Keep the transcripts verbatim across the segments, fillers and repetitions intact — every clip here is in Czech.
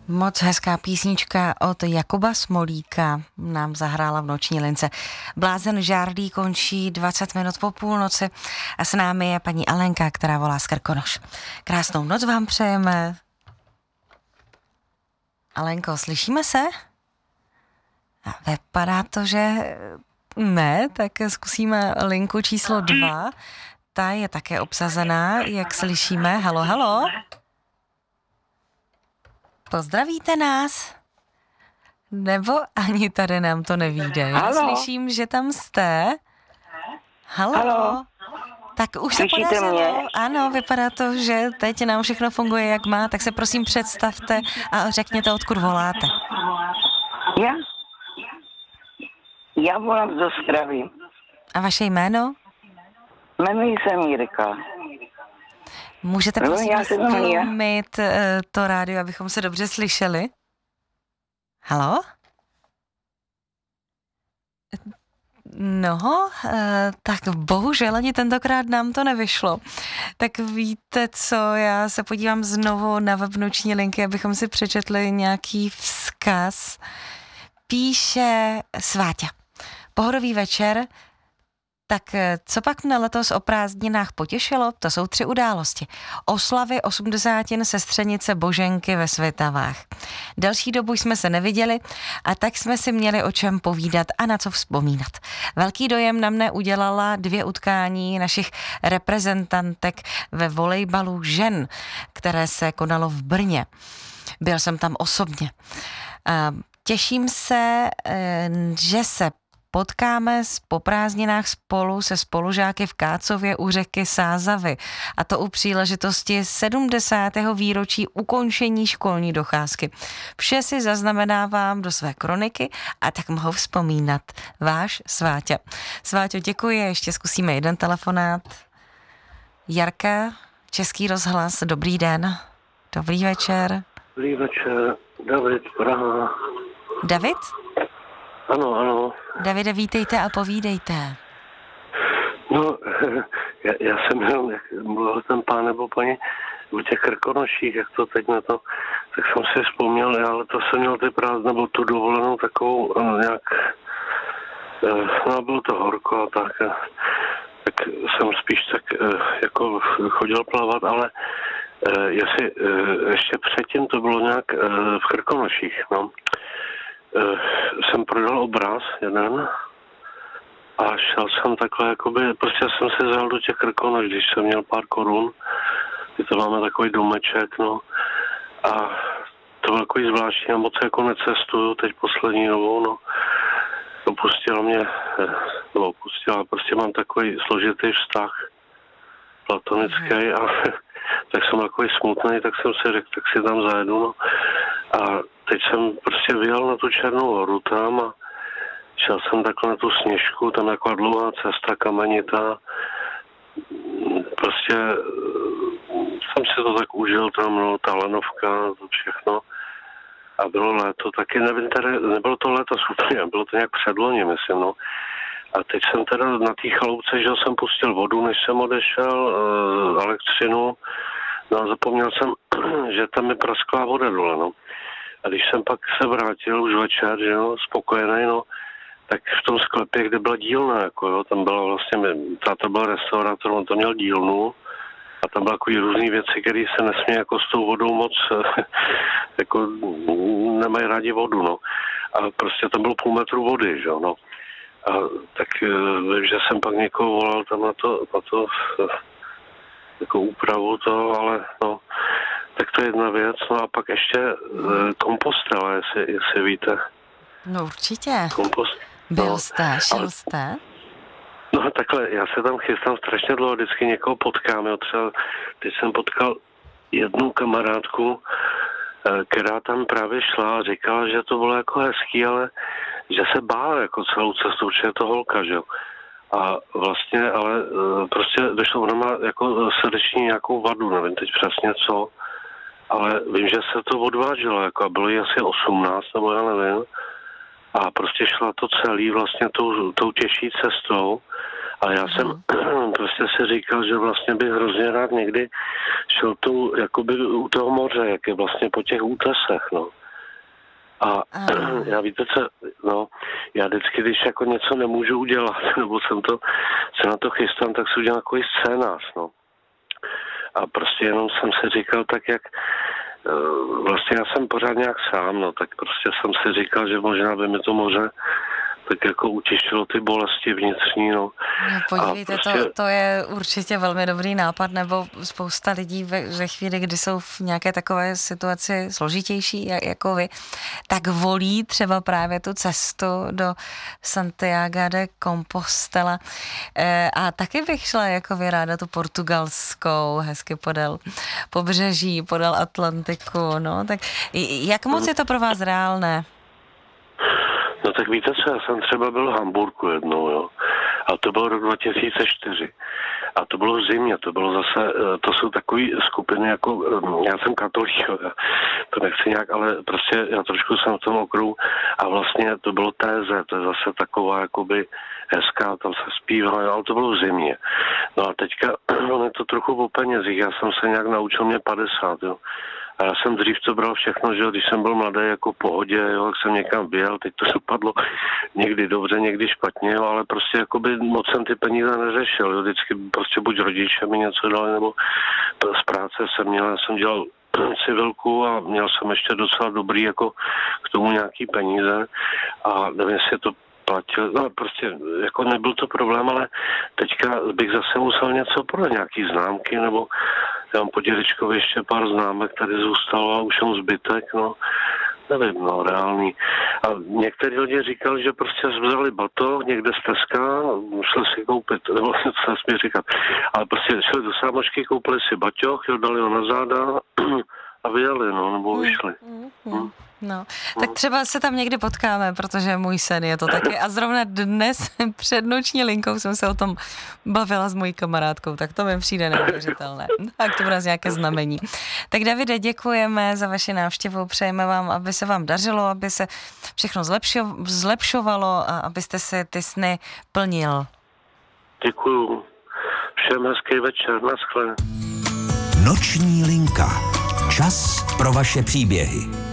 Moc hezká písnička od Jakuba Smolíka nám zahrála v noční lince. Blázen žárlí končí dvacet minut po půlnoci a s námi je paní Alenka, která volá z Krkonoš. Krásnou noc vám přejeme. Alenko, slyšíme se? A vypadá to, že ne, tak zkusíme linku číslo dva. Ta je také obsazená, jak slyšíme. Halo, halo. Pozdravíte nás? Nebo ani tady nám to nevíde? Já slyším, že tam jste. Halo? Halo? Tak už se podařilo. Mě? Ano, vypadá to, že teď nám všechno funguje, jak má, tak se prosím představte a řekněte, odkud voláte. Já? Já volám z Ostravy. A vaše jméno? Jmenuji se Mírka. Můžete prosím no, stlumit to rádio, abychom se dobře slyšeli? Halo? No, tak bohužel ani tentokrát nám to nevyšlo. Tak víte co, já se podívám znovu na web noční linky, abychom si přečetli nějaký vzkaz. Píše Sváťa. Pohodový večer. Tak co pak mne letos o prázdninách potěšilo? To jsou tři události. Oslavy osmdesátin sestřenice Boženky ve Svitavách. Delší dobu jsme se neviděli a tak jsme si měli o čem povídat a na co vzpomínat. Velký dojem na mne udělala dvě utkání našich reprezentantek ve volejbalu žen, které se konalo v Brně. Byl jsem tam osobně. Těším se, že se potkáme po prázdninách spolu se spolužáky v Kácově u řeky Sázavy. A to u příležitosti sedmdesátého výročí ukončení školní docházky. Vše si zaznamenávám do své kroniky a tak mohu vzpomínat. Váš Sváťa. Sváťo, děkuji. Ještě zkusíme jeden telefonát. Jarka, Český rozhlas, dobrý den. Dobrý večer. Dobrý večer. David, Praha. David? Ano, ano. Davide, vítejte a povídejte. No, já, já jsem jenom, jak mluvil ten pán nebo paní u těch Krkonoších, jak to teď na to, tak jsem si vzpomněl, ale to jsem měl ty prázdné, nebo tu dovolenou takovou nějak, no bylo to horko a tak, tak jsem spíš tak jako chodil plavat, ale jestli ještě předtím to bylo nějak v Krkonoších, no. Uh, jsem prodal obraz jeden a šel jsem takhle, jakoby, prostě jsem se vzal do těch Krkonoš, když jsem měl pár korun, kdy to máme takový domeček, no, a to bylo takový zvláštní, já moc jako necestuju teď poslední dobou, no, opustila mě, nebo opustila, prostě mám takový složitý vztah platonický a tak jsem takový smutný, tak jsem si řekl, tak si tam zajedu, no, a teď jsem prostě vyjel na tu Černou horu tam a šel jsem takhle na tu Sněžku, tam taková dlouhá cesta, kamenitá. Prostě jsem si to tak užil tam, no, ta lanovka, to všechno. A bylo léto, taky nevím, tady, nebylo to léto super, bylo to nějak předloni, myslím, no. A teď jsem teda na té chaloupce, že jsem pustil vodu, než jsem odešel, e, elektřinu, no a zapomněl jsem, že tam je prasklá voda dole, no. A když jsem pak se vrátil už večer, že jo, spokojený, no, tak v tom sklepě, kde byla dílna, jako jo, tam byla vlastně, táta byl restaurátor, on to měl dílnu a tam byly takový různý věci, které se nesmí jako s tou vodou moc, jako nemají rádi vodu, no. A prostě tam bylo půl metru vody, že jo, no. A tak vím, že jsem pak někoho volal tam na to, na to jako úpravu toho, ale no, tak to je jedna věc. No a pak ještě kompostel, jestli, jestli víte. No určitě. Kompost. Byl no, jste, šel ale, jste? No takhle, já se tam chystám strašně dlouho, vždycky někoho potkám. Jo, třeba teď jsem potkal jednu kamarádku, která tam právě šla a říkala, že to bylo jako hezký, ale že se bála jako celou cestu, protože je to holka, že jo. A vlastně, ale prostě došlo, ona má jako srdeční nějakou vadu, nevím teď přesně co, ale vím, že se to odvážilo, jako a bylo jí asi osmnáct, nebo já nevím. A prostě šla to celý vlastně tou, tou těžší cestou A já jsem prostě si říkal, že vlastně bych hrozně rád někdy šel tu, jakoby u toho moře, jak je vlastně po těch útesech, no. A já víte co, no, já vždycky, když jako něco nemůžu udělat, nebo jsem to, se na to chystám, tak si udělám takový scénář, no. A prostě jenom jsem si říkal tak, jak vlastně já jsem pořád nějak sám, no, tak prostě jsem si říkal, že možná by mi to moře tak jako utišilo ty bolesti vnitřní, no. No podívejte, prostě... to, to je určitě velmi dobrý nápad, nebo spousta lidí ve, ve chvíli, kdy jsou v nějaké takové situaci složitější, jako vy, tak volí třeba právě tu cestu do Santiago de Compostela. E, a taky bych šla jako vy ráda tu portugalskou, hezky podél pobřeží, podél Atlantiku, no, tak jak moc je to pro vás reálné? No tak víte co, já jsem třeba byl v Hamburku jednou, jo. A to bylo rok dva tisíce čtyři. A to bylo v zimě, to bylo zase, to jsou takové skupiny jako, já jsem katolík, jo, to nechci nějak, ale prostě já trošku jsem v tom okruhu a vlastně to bylo téze, to je zase taková jakoby hezká, tam se zpívá, ale to bylo v zimě. No a teďka, on je to trochu o penězích, já jsem se nějak naučil, mě padesát, jo. A já jsem dřív to bral všechno, že když jsem byl mladý jako v pohodě, jo, jak jsem někam vyjel, teď to dopadlo někdy dobře, někdy špatně, jo, ale prostě jakoby moc jsem ty peníze neřešil, jo, vždycky prostě buď rodiče mi něco dali, nebo z práce jsem měl, já jsem dělal civilku a měl jsem ještě docela dobrý jako k tomu nějaký peníze a nevím, jestli to platil, no prostě jako nebyl to problém, ale teďka bych zase musel něco prodat, nějaký známky, nebo já mám po dědečkovi ještě pár známek, tady zůstalo a už jsem zbytek, no nevím, no reálný. A některý lidé říkali, že prostě vzali batoh někde z Teska, museli si koupit, nebo co nesmí říkat, ale prostě šli do sámošky, koupili si baťoch, jo, dali ho na záda a vyjeli, no, nebo vyšli. Mm, mm, mm. No, tak třeba se tam někdy potkáme, protože můj sen je to taky. A zrovna dnes před noční linkou jsem se o tom bavila s mojí kamarádkou, tak to mi přijde neuvěřitelné. Tak to bude nějaké znamení. Tak Davide, děkujeme za vaši návštěvu, přejeme vám, aby se vám dařilo, aby se všechno zlepšo, zlepšovalo a abyste si ty sny plnil. Děkuju. Všem hezký večer, naschle. Noční linka. Čas pro vaše příběhy.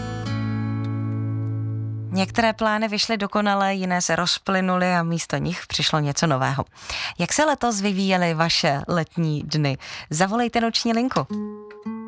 Některé plány vyšly dokonale, jiné se rozplynuly a místo nich přišlo něco nového. Jak se letos vyvíjely vaše letní dny? Zavolejte noční linku.